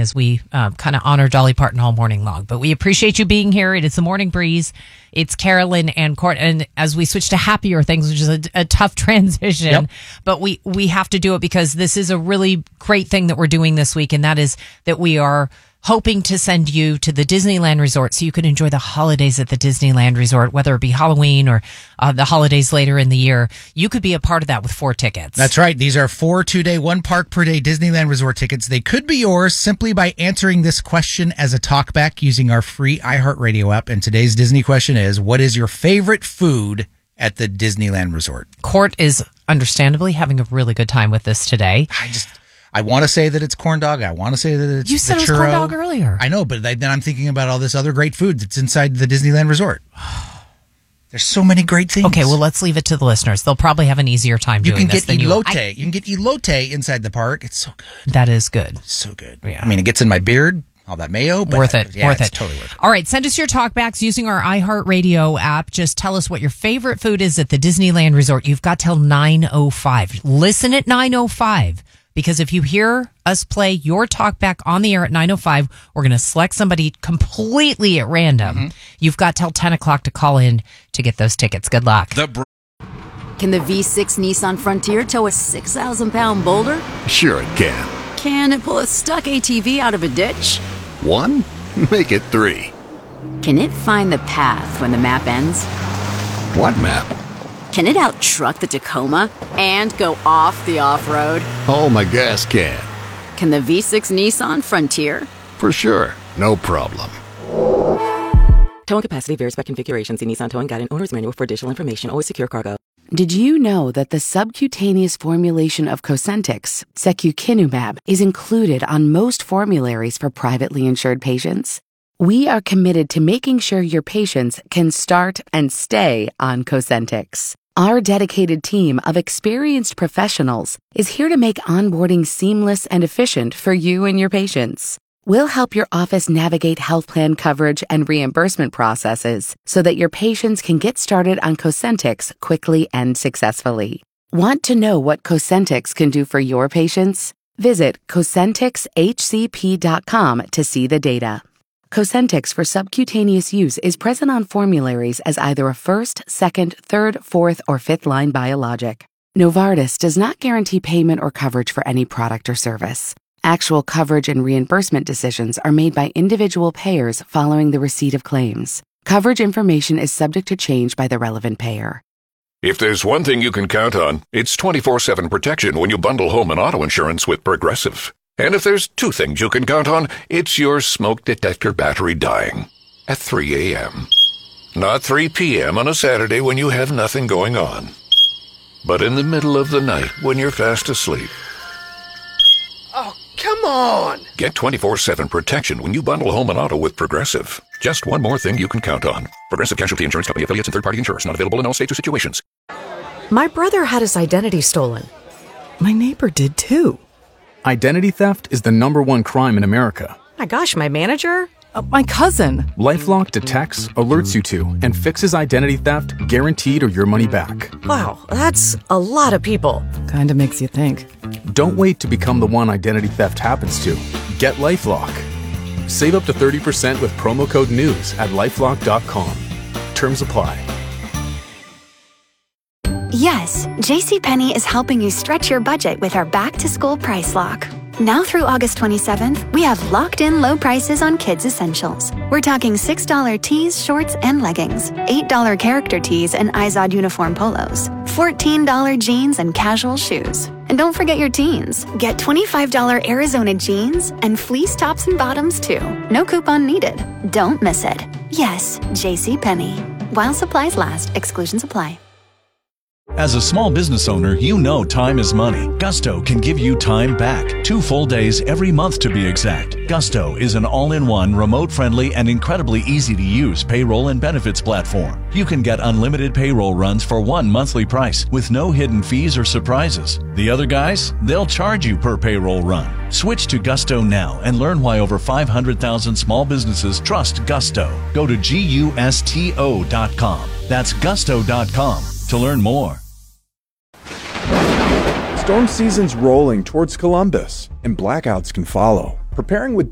as we kind of honor Dolly Parton all morning long. But we appreciate you being here. It is the Morning Breeze. It's Carolyn and Court. And as we switch to happier things, which is a tough transition, but we have to do it because this is a really great thing that we're doing this week. And that is that we are hoping to send you to the Disneyland Resort so you can enjoy the holidays at the Disneyland Resort, whether it be Halloween or the holidays later in the year. You could be a part of that with 4 tickets. That's right. These are 4 2-day, 1 park per day Disneyland Resort tickets. They could be yours simply by answering this question as a talkback using our free iHeartRadio app. And today's Disney question is, what is your favorite food at the Disneyland Resort? Court is understandably having a really good time with this today. I want to say that it's corn dog. I want to say that it's You said the it was corn dog earlier. I know, but then I'm thinking about all this other great food that's inside the Disneyland Resort. There's so many great things. Okay, well, let's leave it to the listeners. They'll probably have an easier time doing this than you. You can get elote inside the park. It's so good. That is good. It's so good. Yeah. I mean, it gets in my beard, all that mayo. But worth it. Yeah, worth it's it. Totally worth it. All right, send us your talkbacks using our iHeartRadio app. Just tell us what your favorite food is at the Disneyland Resort. You've got till 9:05. Listen at 9:05. Because if you hear us play your talkback on the air at 9:05, we're going to select somebody completely at random. Mm-hmm. You've got till 10 o'clock to call in to get those tickets. Good luck. Can the V6 Nissan Frontier tow a 6,000-pound boulder? Sure it can. Can it pull a stuck ATV out of a ditch? 1? Make it 3. Can it find the path when the map ends? What map? Can it out-truck the Tacoma and go off the off-road? Oh, my gas can. Can the V6 Nissan Frontier? For sure. No problem. Towing capacity varies by configuration. See Nissan Towing Guide and Owner's Manual for additional information. Always secure cargo. Did you know that the subcutaneous formulation of Cosentyx, secukinumab, is included on most formularies for privately insured patients? We are committed to making sure your patients can start and stay on Cosentyx. Our dedicated team of experienced professionals is here to make onboarding seamless and efficient for you and your patients. We'll help your office navigate health plan coverage and reimbursement processes so that your patients can get started on Cosentyx quickly and successfully. Want to know what Cosentyx can do for your patients? Visit CosentyxHCP.com to see the data. Cosentyx for subcutaneous use is present on formularies as either a first, second, third, fourth, or fifth line biologic. Novartis does not guarantee payment or coverage for any product or service. Actual coverage and reimbursement decisions are made by individual payers following the receipt of claims. Coverage information is subject to change by the relevant payer. If there's one thing you can count on, it's 24/7 protection when you bundle home and auto insurance with Progressive. And if there's 2 things you can count on, it's your smoke detector battery dying at 3 a.m. Not 3 p.m. on a Saturday when you have nothing going on, but in the middle of the night when you're fast asleep. Oh, come on! Get 24/7 protection when you bundle home and auto with Progressive. Just one more thing you can count on. Progressive Casualty Insurance Company, affiliates, and third-party insurers. Not available in all states or situations. My brother had his identity stolen. My neighbor did too. Identity theft is the #1 crime in America. My gosh, my manager? My cousin. LifeLock detects, alerts you to, and fixes identity theft guaranteed or your money back. Wow, that's a lot of people. Kinda makes you think. Don't wait to become the one identity theft happens to. Get LifeLock. Save up to 30% with promo code NEWS at LifeLock.com. Terms apply. Yes, JCPenney is helping you stretch your budget with our back-to-school price lock. Now through August 27th, we have locked-in low prices on kids' essentials. We're talking $6 tees, shorts, and leggings, $8 character tees and Izod uniform polos, $14 jeans and casual shoes. And don't forget your teens. Get $25 Arizona jeans and fleece tops and bottoms, too. No coupon needed. Don't miss it. Yes, JCPenney. While supplies last, exclusions apply. As a small business owner, you know time is money. Gusto can give you time back. 2 full days every month to be exact. Gusto is an all-in-one, remote-friendly, and incredibly easy-to-use payroll and benefits platform. You can get unlimited payroll runs for one monthly price with no hidden fees or surprises. The other guys, they'll charge you per payroll run. Switch to Gusto now and learn why over 500,000 small businesses trust Gusto. Go to GUSTO.com. That's Gusto.com to learn more. Storm season's rolling towards Columbus, and blackouts can follow. Preparing with